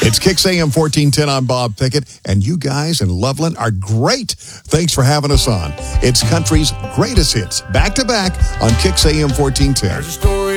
It's Kix AM 1410. I'm Bob Pickett, and you guys in Loveland are great. Thanks for having us on. It's country's greatest hits, back to back on Kix AM 1410.